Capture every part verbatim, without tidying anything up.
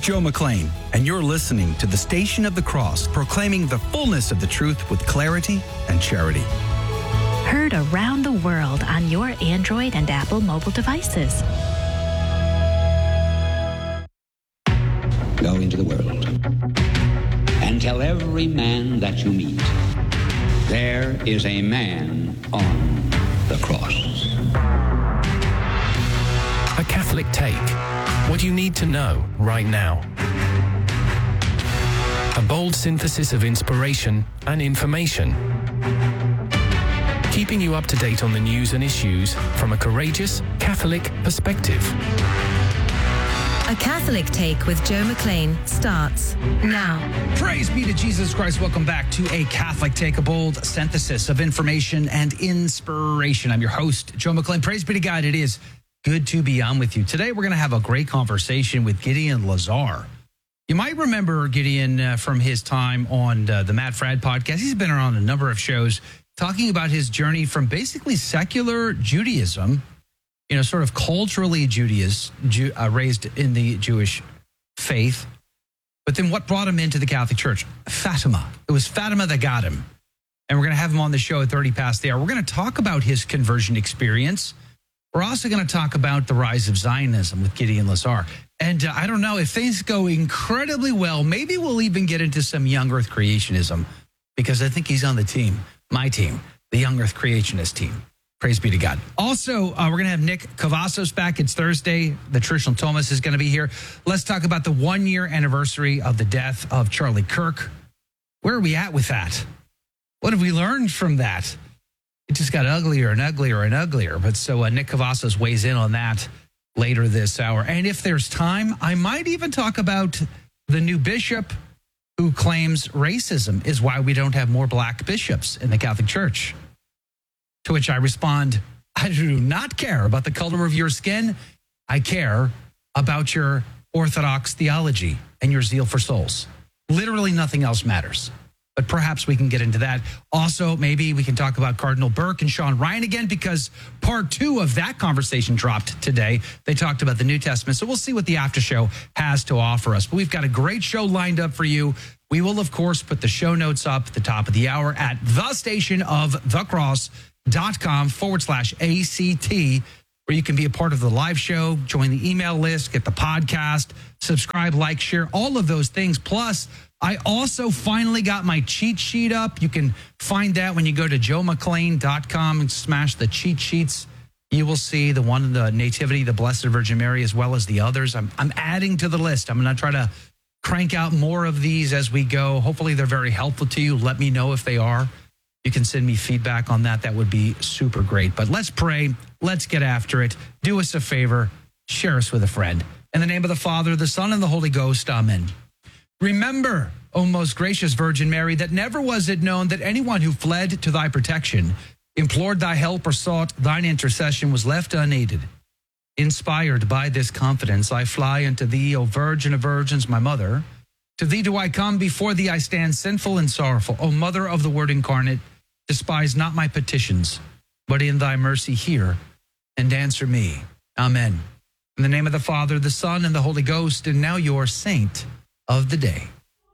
Joe McClain, and you're listening to the Station of the Cross, proclaiming the fullness of the truth with clarity and charity. Heard around the world on your Android and Apple mobile devices. Go into the world and tell every man that you meet, there is a man on the cross. A Catholic Take. What you need to know right now. A bold synthesis of inspiration and information. Keeping you up to date on the news and issues from a courageous Catholic perspective. A Catholic Take with Joe McClain starts now. Praise be to Jesus Christ. Welcome back to A Catholic Take, a bold synthesis of information and inspiration. I'm your host, Joe McClain. Praise be to God. It is good to be on with you. Today, we're going to have a great conversation with Gideon Lazar. You might remember Gideon uh, from his time on uh, the Matt Fradd podcast. He's been on a number of shows talking about his journey from basically secular Judaism, you know, sort of culturally Judaism, Jew, uh, raised in the Jewish faith. But then what brought him into the Catholic Church? Fatima. It was Fatima that got him. And we're going to have him on the show at thirty past the hour. We're going to talk about his conversion experience. We're also going to talk about the rise of Zionism with Gideon Lazar. And uh, I don't know, if things go incredibly well, maybe we'll even get into some young earth creationism, because I think he's on the team, my team, the young earth creationist team. Praise be to God. Also, uh, we're going to have Nick Cavazos back. It's Thursday. The traditional Thomas is going to be here. Let's talk about the one-year anniversary of the death of Charlie Kirk. Where are we at with that? What have we learned from that? It just got uglier and uglier and uglier. But so uh, Nick Cavazos weighs in on that later this hour. And if there's time, I might even talk about the new bishop who claims racism is why we don't have more black bishops in the Catholic Church. To which I respond, I do not care about the color of your skin. I care about your Orthodox theology and your zeal for souls. Literally nothing else matters. But perhaps we can get into that. Also, maybe we can talk about Cardinal Burke and Sean Ryan again, because part two of that conversation dropped today. They talked about the New Testament. So we'll see what the after show has to offer us. But we've got a great show lined up for you. We will, of course, put the show notes up at the top of the hour at the station of the cross dot com forward slash ACT, where you can be a part of the live show, join the email list, get the podcast, subscribe, like, share, all of those things. Plus, I also finally got my cheat sheet up. You can find that when you go to joe mcclain dot com and smash the cheat sheets. You will see the one, the Nativity, the Blessed Virgin Mary, as well as the others. I'm, I'm adding to the list. I'm going to try to crank out more of these as we go. Hopefully, they're very helpful to you. Let me know if they are. You can send me feedback on that. That would be super great. But let's pray. Let's get after it. Do us a favor. Share us with a friend. In the name of the Father, the Son, and the Holy Ghost. Amen. Remember, O most gracious Virgin Mary, that never was it known that anyone who fled to thy protection, implored thy help, or sought thine intercession was left unaided. Inspired by this confidence, I fly unto thee, O Virgin of Virgins, my mother. To thee do I come, before thee I stand sinful and sorrowful. O Mother of the Word incarnate, despise not my petitions, but in thy mercy hear and answer me. Amen. In the name of the Father, the Son, and the Holy Ghost, and now your saint of the day.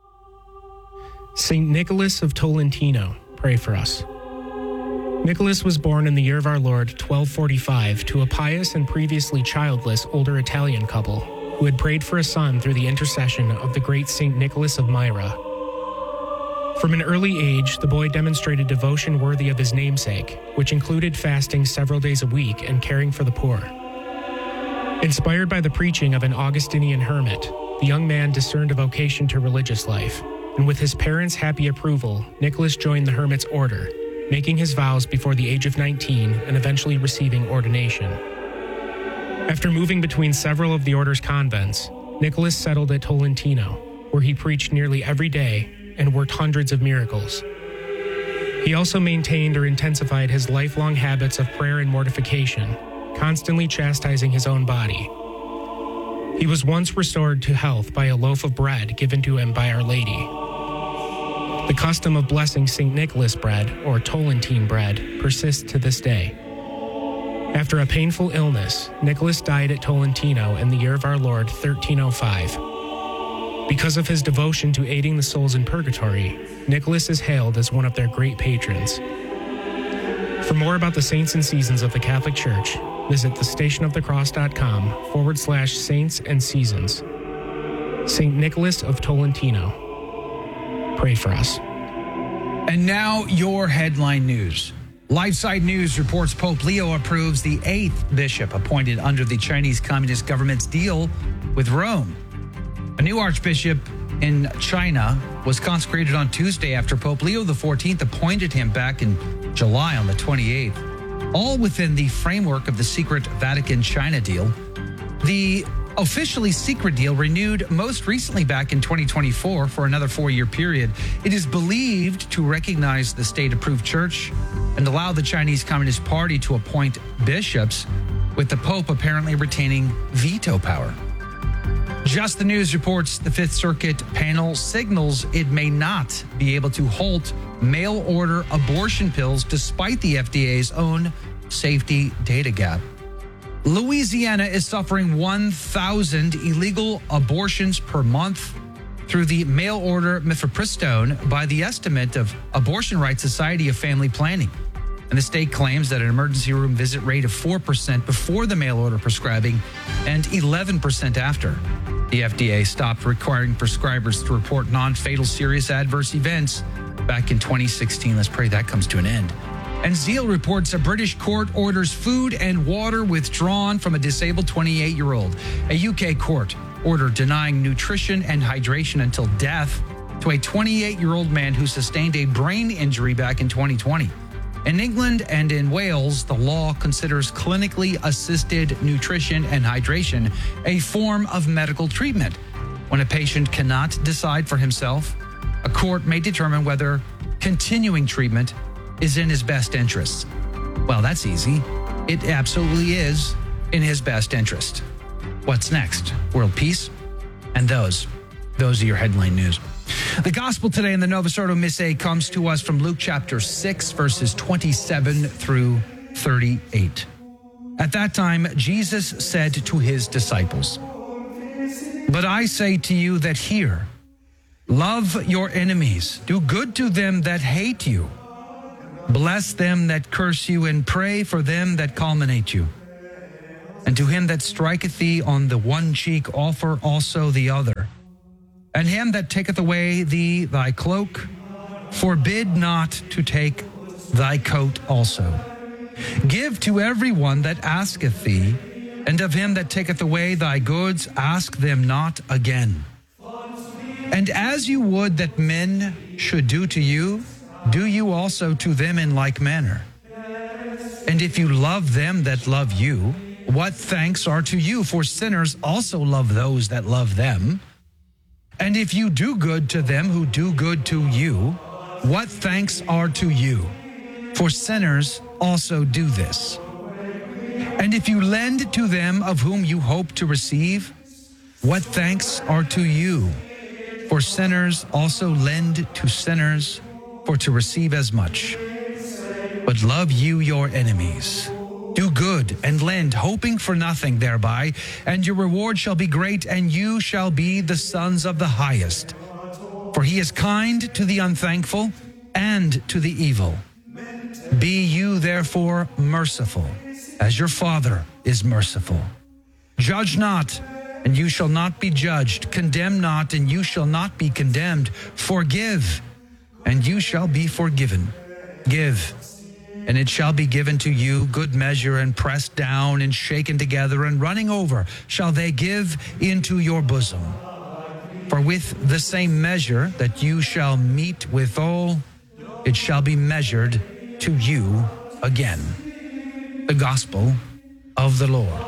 Saint Nicholas of Tolentino, pray for us. Nicholas was born in the year of our Lord, twelve forty-five, to a pious and previously childless older Italian couple who had prayed for a son through the intercession of the great Saint Nicholas of Myra. From an early age, the boy demonstrated devotion worthy of his namesake, which included fasting several days a week and caring for the poor. Inspired by the preaching of an Augustinian hermit, the young man discerned a vocation to religious life, and with his parents' happy approval, Nicholas joined the hermit's order, making his vows before the age of nineteen and eventually receiving ordination. After moving between several of the order's convents, Nicholas settled at Tolentino, where he preached nearly every day and worked hundreds of miracles. He also maintained or intensified his lifelong habits of prayer and mortification, constantly chastising his own body. He was once restored to health by a loaf of bread given to him by Our Lady. The custom of blessing Saint Nicholas bread, or Tolentine bread, persists to this day. After a painful illness, Nicholas died at Tolentino in the year of our Lord thirteen oh five. Because of his devotion to aiding the souls in purgatory, Nicholas is hailed as one of their great patrons. For more about the saints and seasons of the Catholic Church, visit thestationofthecross.com forward slash saints and seasons. Saint Nicholas of Tolentino, pray for us. And now your headline news. LifeSite News reports Pope Leo approves the eighth bishop appointed under the Chinese Communist government's deal with Rome. A new archbishop in China was consecrated on Tuesday after Pope Leo the fourteenth appointed him back in July on the twenty-eighth, all within the framework of the secret Vatican-China deal. The officially secret deal renewed most recently back in twenty twenty-four for another four-year period. It is believed to recognize the state-approved church and allow the Chinese Communist Party to appoint bishops, with the Pope apparently retaining veto power. Just the News reports the Fifth Circuit panel signals it may not be able to halt mail-order abortion pills despite the F D A's own safety data gap. Louisiana is suffering one thousand illegal abortions per month through the mail-order mifepristone by the estimate of Abortion Rights Society of Family Planning. And the state claims that an emergency room visit rate of four percent before the mail-order prescribing and eleven percent after. The F D A stopped requiring prescribers to report non-fatal serious adverse events back in twenty sixteen. Let's pray that comes to an end. And Zeal reports a British court orders food and water withdrawn from a disabled twenty-eight-year-old. A U K court ordered denying nutrition and hydration until death to a twenty-eight-year-old man who sustained a brain injury back in twenty twenty. In England and in Wales, the law considers clinically assisted nutrition and hydration a form of medical treatment. When a patient cannot decide for himself, a court may determine whether continuing treatment is in his best interest. Well, that's easy. It absolutely is in his best interest. What's next? World peace? And those, those are your headline news. The gospel today in the Novus Ordo Missae comes to us from Luke chapter six, verses twenty-seven through thirty-eight. At that time, Jesus said to his disciples, "But I say to you that hear, love your enemies, do good to them that hate you, bless them that curse you, and pray for them that calumniate you. And to him that striketh thee on the one cheek offer also the other. And him that taketh away thee thy cloak, forbid not to take thy coat also. Give to every one that asketh thee, and of him that taketh away thy goods ask them not again. And as you would that men should do to you, do you also to them in like manner. And if you love them that love you, what thanks are to you? For sinners also love those that love them. And if you do good to them who do good to you, what thanks are to you? For sinners also do this. And if you lend to them of whom you hope to receive, what thanks are to you? For sinners also lend to sinners, for to receive as much. But love you your enemies. Do good and lend, hoping for nothing thereby, and your reward shall be great, and you shall be the sons of the highest. For he is kind to the unthankful and to the evil. Be you therefore merciful, as your Father is merciful. Judge not, and you shall not be judged. Condemn not, and you shall not be condemned. Forgive, and you shall be forgiven. Give, and it shall be given to you, good measure, and pressed down, and shaken together, and running over, shall they give into your bosom. For with the same measure that you shall meet withal, it shall be measured to you again." The Gospel of the Lord.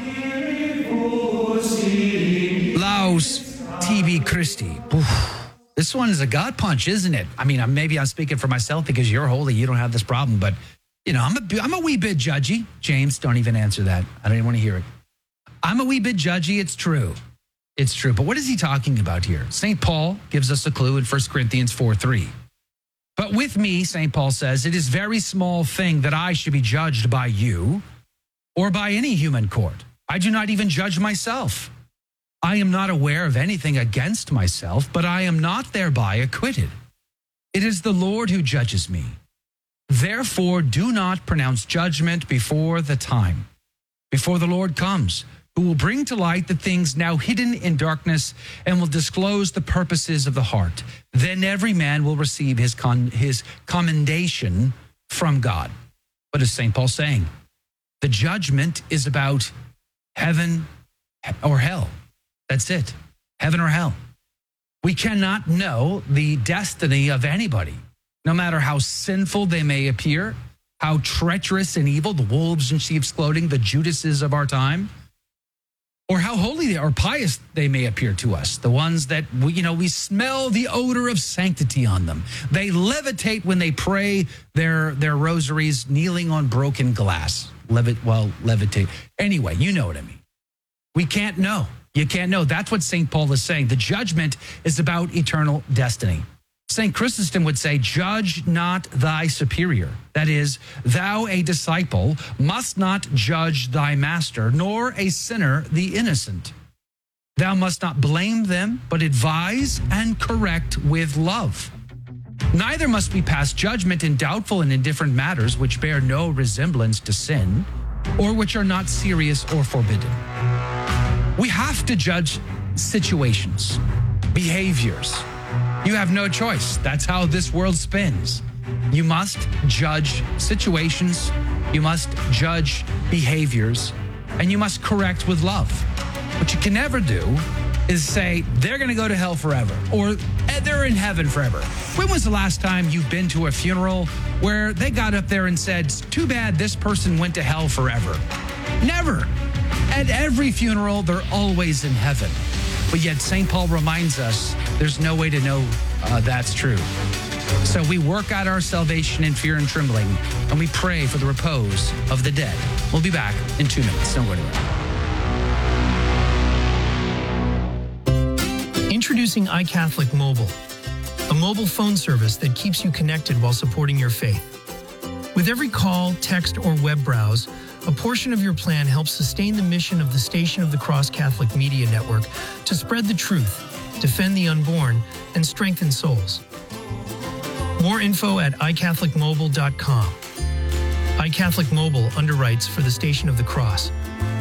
Laus Tibi Christi. Oof. This one is a God punch, isn't it? I mean, maybe I'm speaking for myself because you're holy, you don't have this problem, but, you know, I'm a, I'm a wee bit judgy. James, don't even answer that. I don't even want to hear it. I'm a wee bit judgy. It's true. It's true. But what is he talking about here? Saint Paul gives us a clue in First Corinthians four three. But with me, Saint Paul says, it is very small thing that I should be judged by you or by any human court. I do not even judge myself. I am not aware of anything against myself, but I am not thereby acquitted. It is the Lord who judges me. Therefore, do not pronounce judgment before the time, before the Lord comes, who will bring to light the things now hidden in darkness and will disclose the purposes of the heart. Then every man will receive his con- his commendation from God. What is Saint Paul saying? The judgment is about heaven or hell. That's it. Heaven or hell. We cannot know the destiny of anybody, no matter how sinful they may appear, how treacherous and evil, the wolves in sheep's clothing, the Judases of our time, or how holy or pious they may appear to us, the ones that, we, you know, we smell the odor of sanctity on them. They levitate when they pray their, their rosaries, kneeling on broken glass. Levit, well, levitate. Anyway, you know what I mean. We can't know. You can't know. That's what Saint Paul is saying. The judgment is about eternal destiny. Saint Chrysostom would say, judge not thy superior. That is, thou, a disciple, must not judge thy master, nor a sinner the innocent. Thou must not blame them, but advise and correct with love. Neither must we pass judgment in doubtful and indifferent matters which bear no resemblance to sin, or which are not serious or forbidden. We have to judge situations, behaviors. You have no choice. That's how this world spins. You must judge situations, you must judge behaviors, and you must correct with love. What you can never do is say, they're going to go to hell forever, or they're in heaven forever. When was the last time you've been to a funeral where they got up there and said, it's too bad this person went to hell forever? Never. At every funeral, they're always in heaven. But yet Saint Paul reminds us there's no way to know uh, that's true. So we work out our salvation in fear and trembling, and we pray for the repose of the dead. We'll be back in two minutes. Don't go anywhere. Introducing iCatholic Mobile, a mobile phone service that keeps you connected while supporting your faith. With every call, text, or web browse, a portion of your plan helps sustain the mission of the Station of the Cross Catholic Media Network to spread the truth, defend the unborn, and strengthen souls. More info at i catholic mobile dot com. iCatholic Mobile underwrites for the Station of the Cross.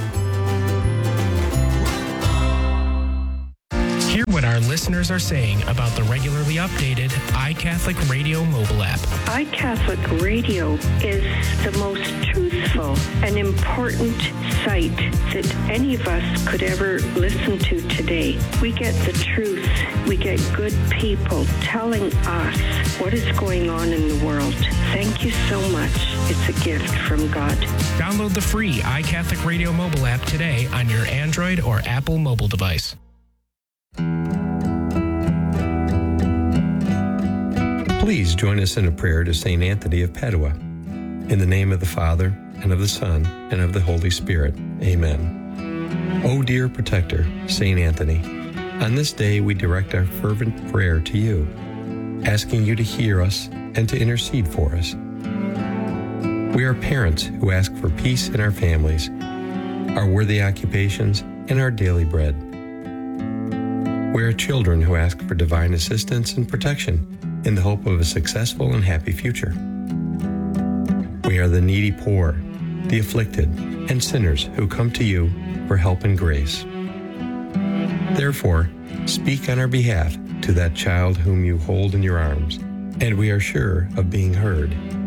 Hear what our listeners are saying about the regularly updated iCatholic Radio mobile app. iCatholic Radio is the most truthful and important site that any of us could ever listen to today. We get the truth. We get good people telling us what is going on in the world. Thank you so much. It's a gift from God. Download the free iCatholic Radio mobile app today on your Android or Apple mobile device. Please join us in a prayer to Saint Anthony of Padua. In the name of the Father, and of the Son, and of the Holy Spirit. Amen. O dear protector, Saint Anthony, on this day we direct our fervent prayer to you, asking you to hear us and to intercede for us. We are parents who ask for peace in our families, our worthy occupations, and our daily bread. We are children who ask for divine assistance and protection in the hope of a successful and happy future. We are the needy poor, the afflicted, and sinners who come to you for help and grace. Therefore, speak on our behalf to that child whom you hold in your arms, and we are sure of being heard.